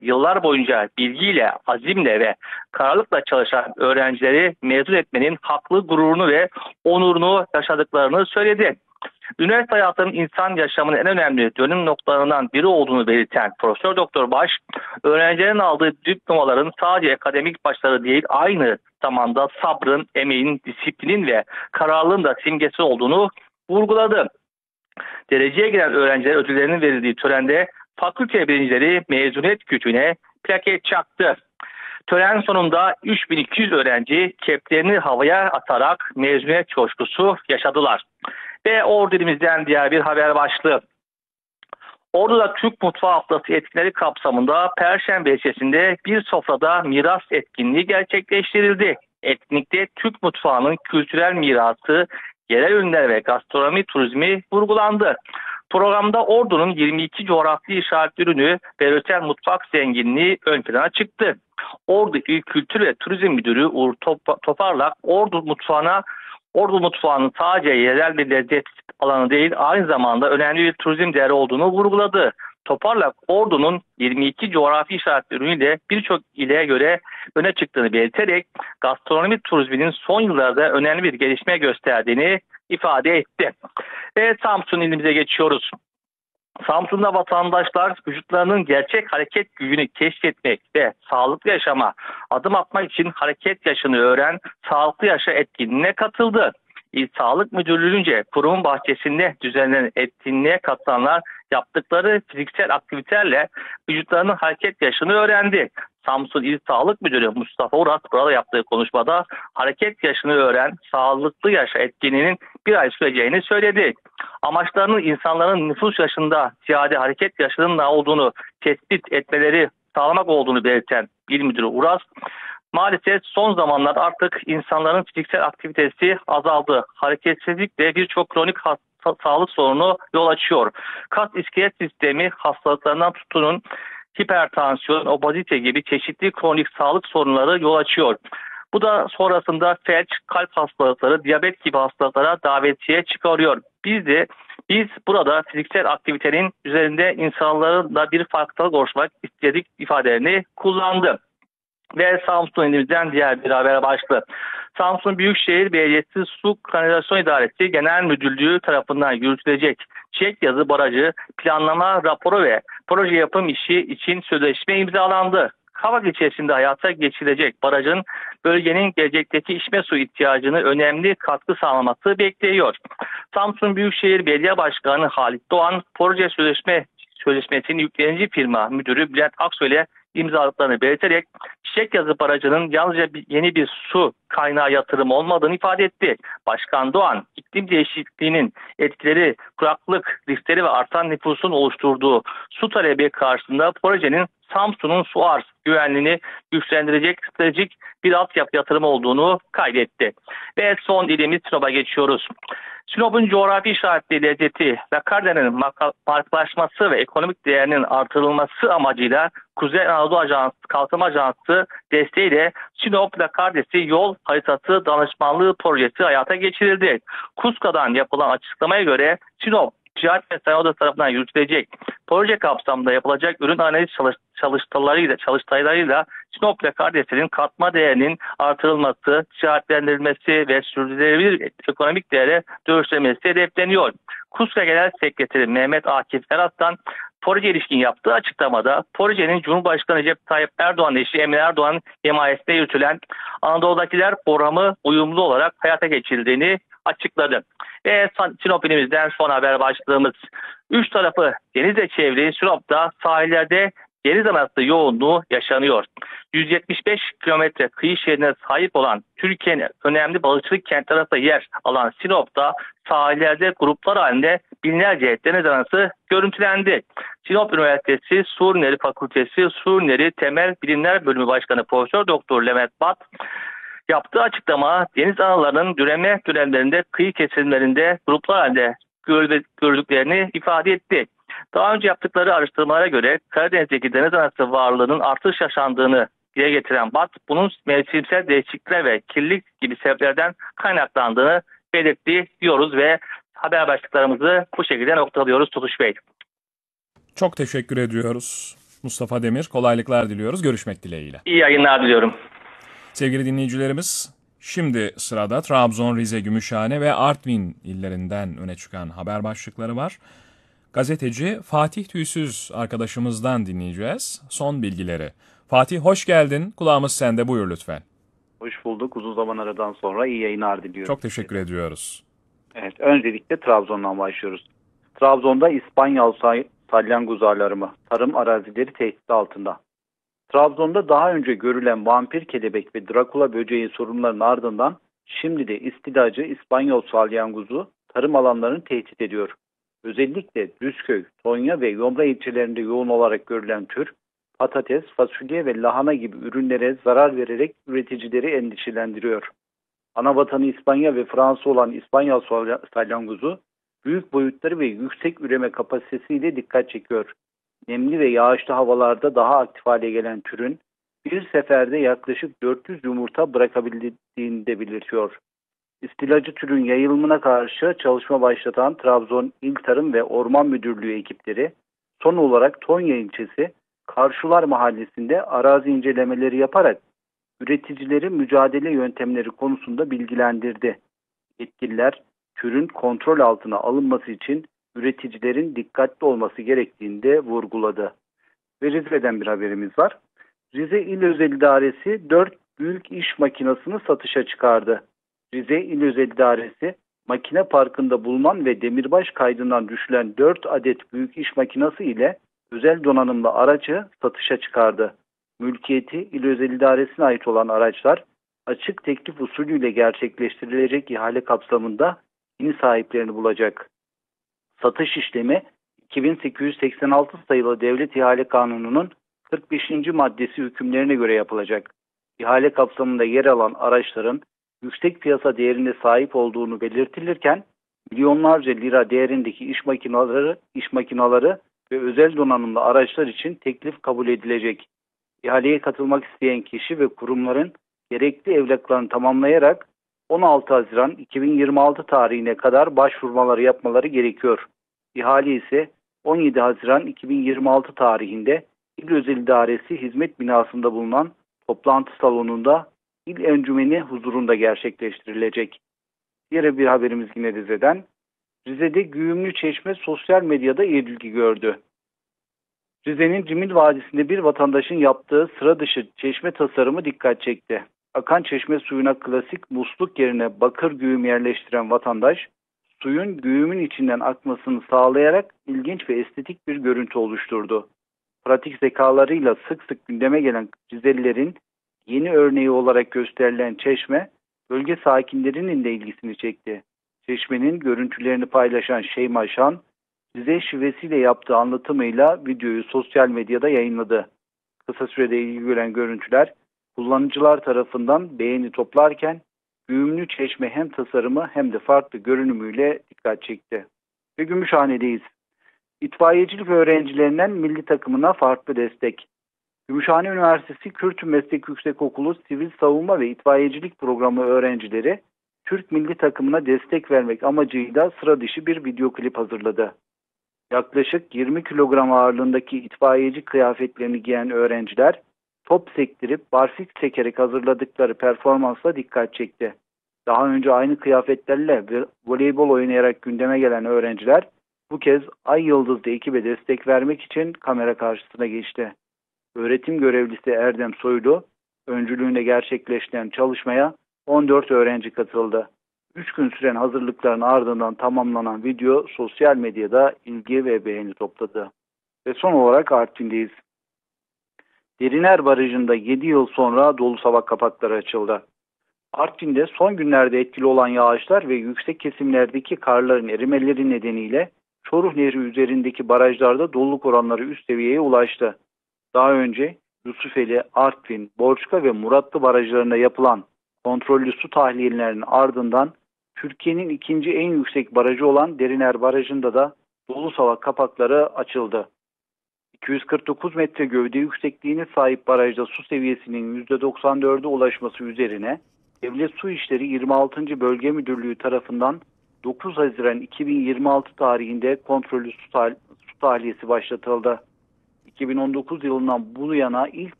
yıllar boyunca bilgiyle, azimle ve kararlılıkla çalışan öğrencileri mezun etmenin haklı gururunu ve onurunu yaşadıklarını söyledi. Üniversite hayatının insan yaşamının en önemli dönüm noktalarından biri olduğunu belirten Profesör Doktor Baş, öğrencilerin aldığı diplomaların sadece akademik başarı değil, aynı zamanda sabrın, emeğin, disiplinin ve kararlılığın da simgesi olduğunu vurguladı. Dereceye giren öğrenciler ödüllerinin verildiği törende fakülte birincileri mezuniyet kütüğüne plaket çaktı. Tören sonunda 3200 öğrenci keplerini havaya atarak mezuniyet coşkusu yaşadılar. Ve Ordu ilimizden diğer bir haber başlığı. Ordu'da Türk Mutfağı Haftası etkinleri kapsamında Perşembe ilçesinde bir sofrada miras etkinliği gerçekleştirildi. Etkinlikte Türk mutfağının kültürel mirası, yerel ürünler ve gastronomi turizmi vurgulandı. Programda Ordu'nun 22 coğrafi işaretli ürünü ve özel mutfak zenginliği ön plana çıktı. Ordu İl Kültür ve Turizm Müdürü Uğur Toparlak, Ordu mutfağının sadece yerel bir lezzet alanı değil, aynı zamanda önemli bir turizm değeri olduğunu vurguladı. Toparlak, Ordu'nun 22 coğrafi işaretli ürünüyle birçok ile göre öne çıktığını belirterek gastronomi turizminin son yıllarda önemli bir gelişme gösterdiğini ifade etti. Ve Samsun ilimize geçiyoruz. Samsun'da vatandaşlar vücutlarının gerçek hareket gücünü keşfetmek ve sağlıklı yaşama adım atmak için hareket yaşını öğren, sağlıklı yaşa etkinliğine katıldı. İl Sağlık Müdürlüğü'nce kurumun bahçesinde düzenlenen etkinliğe katılanlar yaptıkları fiziksel aktivitelerle vücutlarının hareket yaşını öğrendi. Samsun İl Sağlık Müdürü Mustafa Uras burada yaptığı konuşmada hareket yaşını öğren, sağlıklı yaşa etkinliğinin bir ay süreceğini söyledi. Amaçlarının insanların nüfus yaşında ziyade hareket yaşının ne olduğunu tespit etmeleri sağlamak olduğunu belirten İl Müdürü Uras, maalesef son zamanlar artık insanların fiziksel aktivitesi azaldı. Hareketsizlikle birçok kronik sağlık sorunu yol açıyor. Kas iskelet sistemi hastalıklarından tutunun hipertansiyon, obezite gibi çeşitli kronik sağlık sorunları yol açıyor. Bu da sonrasında felç, kalp hastalıkları, diyabet gibi hastalıklara davetiye çıkarıyor. Biz burada fiziksel aktivitenin üzerinde insanlarla bir farklılık oluşturmak istedik ifadelerini kullandı. Ve Samsun ilimizden diğer bir haber başlığı. Samsun Büyükşehir Belediyesi Su Kanalizasyon İdaresi Genel Müdürlüğü tarafından yürütülecek Çekyazı Barajı planlama raporu ve proje yapım işi için sözleşme imzalandı. Kavak ilçesinde hayata geçirecek barajın bölgenin gelecekteki içme su ihtiyacını önemli katkı sağlaması bekleniyor. Samsun Büyükşehir Belediye Başkanı Halit Doğan proje sözleşmesinin yüklenici firma müdürü Bülent Aksoy ile imzaladıklarını belirterek Çiçekyazı Barajı'nın yalnızca yeni bir su kaynağı yatırımı olmadığını ifade etti. Başkan Doğan, iklim değişikliğinin etkileri, kuraklık riskleri ve artan nüfusun oluşturduğu su talebi karşısında projenin Samsun'un su arz güvenliğini güçlendirecek stratejik bir altyapı yatırımı olduğunu kaydetti. Ve son ilimiz Sinop'a geçiyoruz. Sinop'un coğrafi işaretli lezzeti ve Karadeniz'in markalaşması ve ekonomik değerinin artırılması amacıyla Kuzey Anadolu Ajansı, Kalkınma Ajansı desteğiyle Sinop ve Karadeniz'i yol haritası danışmanlığı projesi hayata geçirildi. KUSKA'dan yapılan açıklamaya göre Sinop Ticaret ve Sanayi Odası tarafından yürütülecek proje kapsamında yapılacak ürün analiz çalıştaylarıyla Sinop ve Karadeniz'in katma değerinin artırılması, ticaretlendirilmesi ve sürdürülebilir ekonomik değere dönüştürülmesi hedefleniyor. KUSKA Genel Sekreteri Mehmet Akif Eraslan proje ilişkin yaptığı açıklamada projenin Cumhurbaşkanı Recep Tayyip Erdoğan eşi Emine Erdoğan himayesinde yürütülen Anadolu'dakiler programı uyumlu olarak hayata geçirildiğini açıkladı. Ve Sinop ilimizden son haber başlığımız. Üç tarafı denizle çevrili Sinop'ta sahillerde deniz anası yoğunluğu yaşanıyor. 175 kilometre kıyı şeridine sahip olan Türkiye'nin önemli balıkçılık kenti arasında yer alan Sinop'ta sahillerde gruplar halinde binlerce deniz anası görüntülendi. Sinop Üniversitesi Su Ürünleri Fakültesi Su Ürünleri Temel Bilimler Bölümü Başkanı Profesör Doktor Levent Bat yaptığı açıklama deniz analarının üreme dönemlerinde kıyı kesimlerinde gruplar halinde gördüklerini ifade etti. Daha önce yaptıkları araştırmalara göre Karadeniz'deki deniz anası varlığının artış yaşandığını dile getiren BAT, bunun mevsimsel değişiklikler ve kirlilik gibi sebeplerden kaynaklandığını belirtti diyoruz ve haber başlıklarımızı bu şekilde noktalıyoruz Tutuş Bey. Çok teşekkür ediyoruz. Mustafa Demir. Kolaylıklar diliyoruz. Görüşmek dileğiyle. İyi yayınlar diliyorum. Sevgili dinleyicilerimiz, şimdi sırada Trabzon, Rize, Gümüşhane ve Artvin illerinden öne çıkan haber başlıkları var. Gazeteci Fatih Tüysüz arkadaşımızdan dinleyeceğiz son bilgileri. Fatih hoş geldin. Kulağımız sende, buyur lütfen. Hoş bulduk. Uzun zaman aradan sonra iyi yayınlar diliyorum. Çok teşekkür ediyoruz. Evet, öncelikle Trabzon'dan başlıyoruz. Trabzon'da İspanyol salyangozu alarmı, tarım arazileri tehdit altında. Trabzon'da daha önce görülen vampir kelebek ve Drakula böceği sorunlarının ardından şimdi de istilacı İspanyol salyangozu tarım alanlarını tehdit ediyor. Özellikle Düzköy, Tonya ve Yomra ilçelerinde yoğun olarak görülen tür, patates, fasulye ve lahana gibi ürünlere zarar vererek üreticileri endişelendiriyor. Anavatanı İspanya ve Fransa olan İspanyol salyangozu büyük boyutları ve yüksek üreme kapasitesiyle dikkat çekiyor. Nemli ve yağışlı havalarda daha aktif hale gelen türün bir seferde yaklaşık 400 yumurta bırakabildiğini de belirtiyor. İstilacı türün yayılımına karşı çalışma başlatan Trabzon İl Tarım ve Orman Müdürlüğü ekipleri son olarak Tonya ilçesi Karşılar Mahallesi'nde arazi incelemeleri yaparak üreticileri mücadele yöntemleri konusunda bilgilendirdi. Yetkililer türün kontrol altına alınması için üreticilerin dikkatli olması gerektiğini de vurguladı. Ve Rize'den bir haberimiz var. Rize İl Özel İdaresi 4 büyük iş makinesini satışa çıkardı. Rize İl Özel İdaresi makine parkında bulunan ve demirbaş kaydından düşülen 4 adet büyük iş makinesi ile özel donanımlı aracı satışa çıkardı. Mülkiyeti İl Özel İdaresi'ne ait olan araçlar açık teklif usulüyle gerçekleştirilecek ihale kapsamında yeni sahiplerini bulacak. Satış işlemi 2886 sayılı Devlet İhale Kanunu'nun 45. maddesi hükümlerine göre yapılacak. İhale kapsamında yer alan araçların yüksek piyasa değerine sahip olduğunu belirtilirken milyonlarca lira değerindeki iş makineleri ve özel donanımlı araçlar için teklif kabul edilecek. İhaleye katılmak isteyen kişi ve kurumların gerekli evraklarını tamamlayarak 16 Haziran 2026 tarihine kadar başvurmaları yapmaları gerekiyor. İhale ise 17 Haziran 2026 tarihinde İl Özel İdaresi hizmet binasında bulunan toplantı salonunda İl Encümeni huzurunda gerçekleştirilecek. Diğer bir haberimiz yine Rize'den. Rize'de Güğümlü Çeşme sosyal medyada ilgi gördü. Rize'nin Cimil Vadisi'nde bir vatandaşın yaptığı sıra dışı çeşme tasarımı dikkat çekti. Akan çeşme suyuna klasik musluk yerine bakır güğüm yerleştiren vatandaş, suyun güğümün içinden akmasını sağlayarak ilginç ve estetik bir görüntü oluşturdu. Pratik zekalarıyla sık sık gündeme gelen Rizelilerin yeni örneği olarak gösterilen çeşme, bölge sakinlerinin de ilgisini çekti. Çeşmenin görüntülerini paylaşan Şeyma Şan, Rize şivesiyle yaptığı anlatımıyla videoyu sosyal medyada yayınladı. Kısa sürede ilgi gören görüntüler kullanıcılar tarafından beğeni toplarken güğümlü çeşme hem tasarımı hem de farklı görünümüyle dikkat çekti. Ve Gümüşhane'deyiz. İtfaiyecilik öğrencilerinden milli takımına farklı destek. Gümüşhane Üniversitesi Kürt Meslek Yüksekokulu Sivil Savunma ve İtfaiyecilik Programı öğrencileri Türk milli takımına destek vermek amacıyla sıra dışı bir video klip hazırladı. Yaklaşık 20 kilogram ağırlığındaki itfaiyeci kıyafetlerini giyen öğrenciler top sektirip barfiks çekerek hazırladıkları performansla dikkat çekti. Daha önce aynı kıyafetlerle voleybol oynayarak gündeme gelen öğrenciler bu kez Ay Yıldızlı ekibe destek vermek için kamera karşısına geçti. Öğretim görevlisi Erdem Soylu öncülüğünde gerçekleştiren çalışmaya 14 öğrenci katıldı. 3 gün süren hazırlıkların ardından tamamlanan video sosyal medyada ilgi ve beğeni topladı. Ve son olarak Artvin'deyiz. Deriner Barajı'nda 7 yıl sonra dolu savak kapakları açıldı. Artvin'de son günlerde etkili olan yağışlar ve yüksek kesimlerdeki karların erimeleri nedeniyle Çoruh Nehri üzerindeki barajlarda doluluk oranları üst seviyeye ulaştı. Daha önce Yusufeli, Artvin, Borçka ve Muratlı barajlarında yapılan kontrollü su tahliyelerinin ardından Türkiye'nin ikinci en yüksek barajı olan Deriner Barajı'nda da dolu savak kapakları açıldı. 249 metre gövde yüksekliğine sahip barajda su seviyesinin %94'e ulaşması üzerine Devlet Su İşleri 26. Bölge Müdürlüğü tarafından 9 Haziran 2026 tarihinde kontrollü su tahliyesi başlatıldı. 2019 yılından bu yana ilk